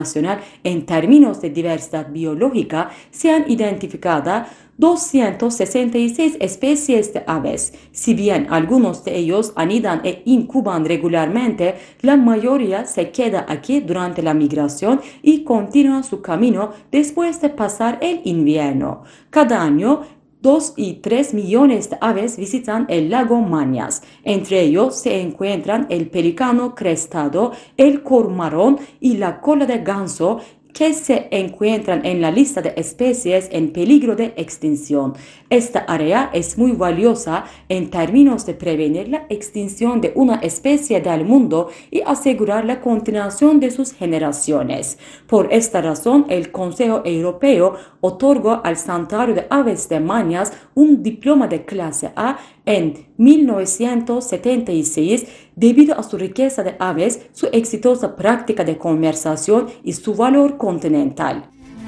nacional en términos de diversidad biológica se han identificado 266 especies de aves. Si bien algunos de ellos anidan e incuban regularmente, la mayoría se queda aquí durante la migración y continúa su camino después de pasar el invierno. Cada año, 2 y 3 millones de aves visitan el lago Mañas. Entre ellos se encuentran el pelicano crestado, el cormorán y la cola de ganso, que se encuentran en la lista de especies en peligro de extinción. Esta área es muy valiosa en términos de prevenir la extinción de una especie del mundo y asegurar la continuación de sus generaciones. Por esta razón, el Consejo Europeo otorgó al Santuario de Aves de Mañas un diploma de clase A en 1976 debido a su riqueza de aves, su exitosa práctica de conservación y su valor continental.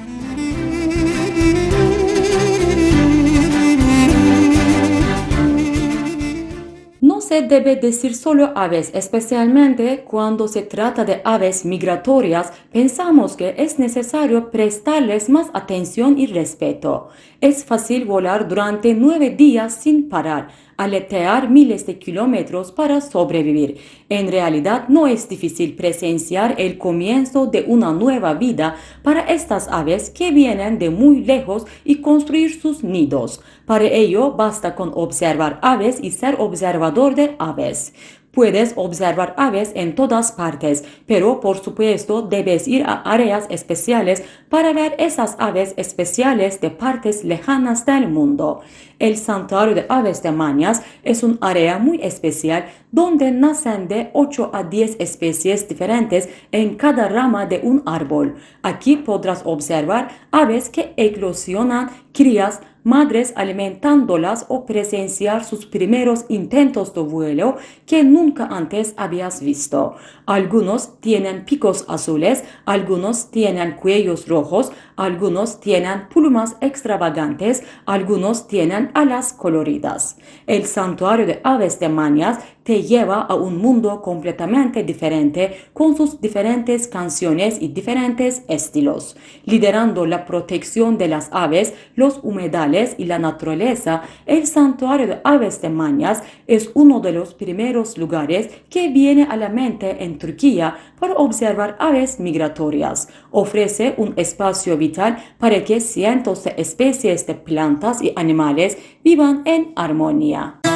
No se debe decir solo aves, especialmente cuando se trata de aves migratorias, pensamos que es necesario prestarles más atención y respeto. Es fácil volar durante 9 días sin parar, aletear miles de kilómetros para sobrevivir. En realidad no es difícil presenciar el comienzo de una nueva vida para estas aves que vienen de muy lejos y construir sus nidos. Para ello basta con observar aves y ser observador de aves. Puedes observar aves en todas partes, pero por supuesto debes ir a áreas especiales para ver esas aves especiales de partes lejanas del mundo. El Santuario de Aves de Mañas es un área muy especial donde nacen de 8 a 10 especies diferentes en cada rama de un árbol. Aquí podrás observar aves que eclosionan crías, madres alimentándolas o presenciar sus primeros intentos de vuelo que nunca antes habías visto. Algunos tienen picos azules, algunos tienen cuellos rojos, algunos tienen plumas extravagantes, algunos tienen alas coloridas. El Santuario de Aves de Mañas te lleva a un mundo completamente diferente con sus diferentes canciones y diferentes estilos. Liderando la protección de las aves, los humedales y la naturaleza, el Santuario de Aves de Mañas es uno de los primeros lugares que viene a la mente en Turquía para observar aves migratorias. Ofrece un espacio vital para que cientos de especies de plantas y animales vivan en armonía.